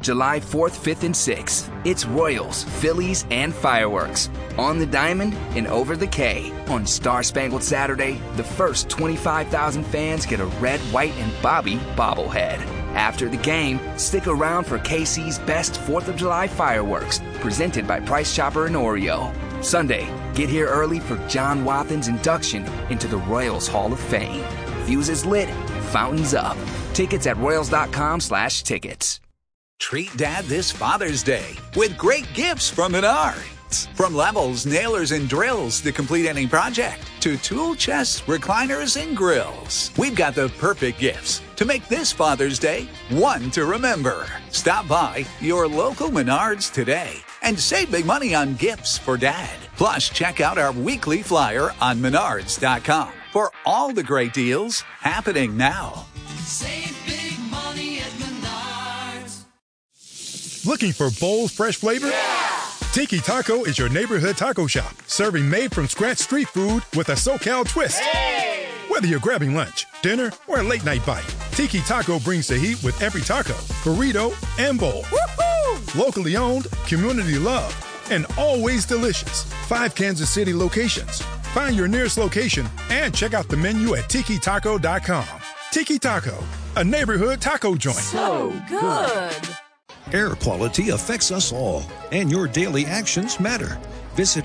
July 4th, 5th, and 6th, it's Royals, Phillies, and fireworks. On the Diamond and over the K. On Star Spangled Saturday, the first 25,000 fans get a red, white, and Bobby bobblehead. After the game, stick around for KC's best 4th of July fireworks, presented by Price Chopper and Oreo. Sunday, get here early for John Wathan's induction into the Royals Hall of Fame. Fuses lit, fountains up. Tickets at royals.com/tickets. Treat Dad this Father's Day with great gifts from Menards. From levels, nailers, and drills to complete any project, to tool chests, recliners, and grills. We've got the perfect gifts to make this Father's Day one to remember. Stop by your local Menards today and save big money on gifts for Dad. Plus, check out our weekly flyer on menards.com for all the great deals happening now. Save big money at Menards. Looking for bold, fresh flavor? Yeah! Tiki Taco is your neighborhood taco shop, serving made-from-scratch street food with a SoCal twist. Hey! Whether you're grabbing lunch, dinner, or a late-night bite, Tiki Taco brings the heat with every taco, burrito, and bowl. Woohoo! Locally owned, community loved, and always delicious. 5 Kansas City locations. Find your nearest location and check out the menu at TikiTaco.com. Tiki Taco, a neighborhood taco joint. So good. Air quality affects us all, and your daily actions matter. Visit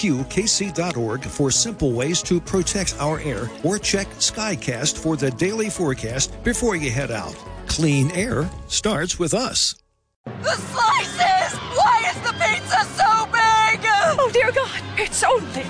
airqkc.org for simple ways to protect our air, or check Skycast for the daily forecast before you head out. Clean air starts with us. The slices! Why is the pizza so big? Oh, dear God, it's only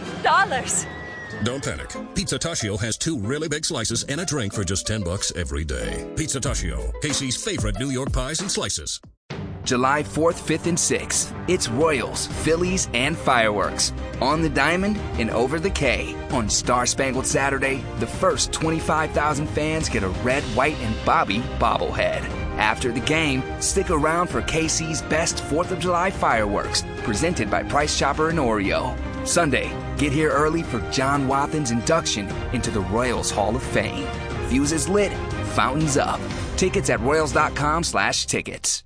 $10. Don't panic. Pizza Tashio has 2 really big slices and a drink for just $10 every day. Pizza Tashio, Casey's favorite New York pies and slices. July 4th, 5th, and 6th, it's Royals, Phillies, and fireworks. On the Diamond and over the K. On Star Spangled Saturday, the first 25,000 fans get a red, white, and Bobby bobblehead. After the game, stick around for KC's best 4th of July fireworks, presented by Price Chopper and Oreo. Sunday, get here early for John Wathan's induction into the Royals Hall of Fame. Fuses lit, fountains up. Tickets at royals.com/tickets.